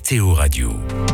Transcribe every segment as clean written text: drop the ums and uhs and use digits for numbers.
KTO Radio.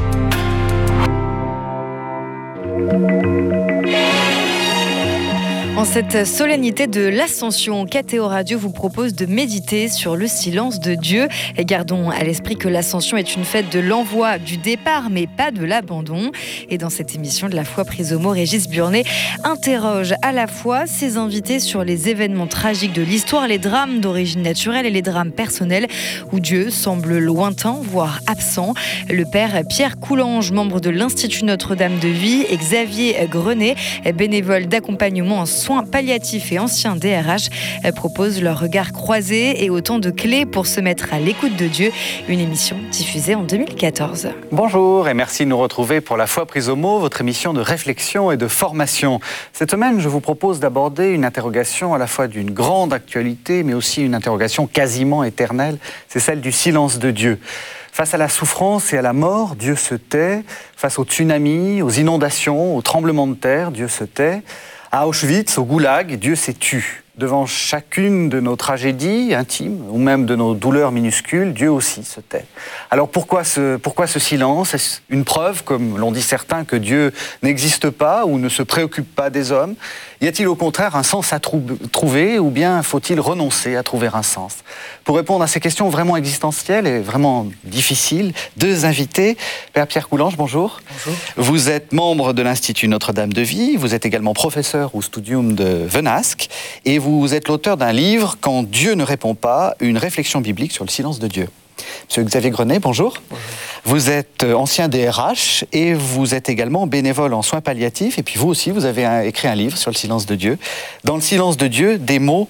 En cette solennité de l'Ascension, KTO Radio vous propose de méditer sur le silence de Dieu. Et gardons à l'esprit que l'Ascension est une fête de l'envoi, du départ, mais pas de l'abandon. Et dans cette émission de La Foi prise au mot, Régis Burnet interroge à la fois ses invités sur les événements tragiques de l'histoire, les drames d'origine naturelle et les drames personnels où Dieu semble lointain, voire absent. Le père Pierre Coulange, membre de l'Institut Notre-Dame de Vie, et Xavier Grenet, bénévole d'accompagnement en soins palliatifs et ancien DRH, proposent leur regard croisé et autant de clés pour se mettre à l'écoute de Dieu. Une émission diffusée en 2014. Bonjour et merci de nous retrouver pour La Foi prise au mot, votre émission de réflexion et de formation. Cette semaine, je vous propose d'aborder une interrogation à la fois d'une grande actualité, mais aussi une interrogation quasiment éternelle. C'est celle du silence de Dieu. Face à la souffrance et à la mort, Dieu se tait. Face aux tsunamis, aux inondations, aux tremblements de terre, Dieu se tait. À Auschwitz, au Goulag, Dieu s'est tu. Devant chacune de nos tragédies intimes, ou même de nos douleurs minuscules, Dieu aussi se tait. Alors pourquoi ce silence? Est-ce une preuve, comme l'ont dit certains, que Dieu n'existe pas ou ne se préoccupe pas des hommes? Y a-t-il au contraire un sens à trouver, ou bien faut-il renoncer à trouver un sens? Pour répondre à ces questions vraiment existentielles et vraiment difficiles, deux invités. Père Pierre Coulange, bonjour. Bonjour. Vous êtes membre de l'Institut Notre-Dame de Vie, vous êtes également professeur au Studium de Venasque, et vous êtes l'auteur d'un livre, Quand Dieu ne répond pas, une réflexion biblique sur le silence de Dieu. Monsieur Xavier Grenet, bonjour. Bonjour. Vous êtes ancien DRH et vous êtes également bénévole en soins palliatifs. Et puis vous aussi, vous avez écrit un livre sur le silence de Dieu. Dans le silence de Dieu, des mots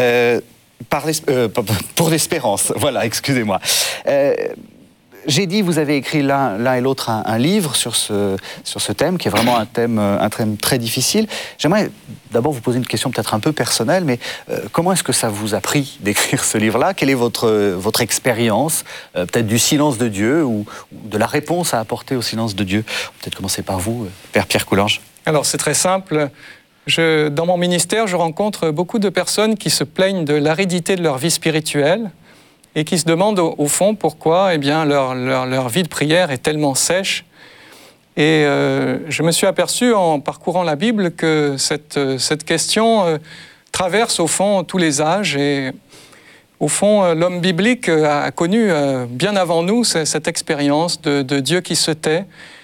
pour l'espérance. Voilà, excusez-moi. J'ai dit, vous avez écrit l'un et l'autre un livre sur ce thème, qui est vraiment un thème très difficile. J'aimerais d'abord vous poser une question peut-être un peu personnelle, mais comment est-ce que ça vous a pris d'écrire ce livre-là? Quelle est votre expérience, peut-être du silence de Dieu ou de la réponse à apporter au silence de Dieu? Peut-être commencer par vous, Père Pierre Coulange. Alors, c'est très simple. Dans mon ministère, je rencontre beaucoup de personnes qui se plaignent de l'aridité de leur vie spirituelle et qui se demandent au fond pourquoi leur vie de prière est tellement sèche. Et je me suis aperçu en parcourant la Bible que cette question traverse au fond tous les âges. Et au fond, l'homme biblique a connu bien avant nous cette expérience de Dieu qui se tait